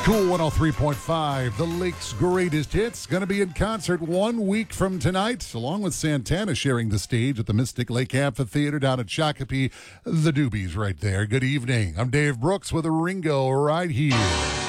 Cool 103.5, the Lake's greatest hits, going to be in concert 1 week from tonight, along with Santana sharing the stage at the Mystic Lake Amphitheater down at Shakopee. The Doobies right there. Good evening. I'm Dave Brooks with Ringo right here.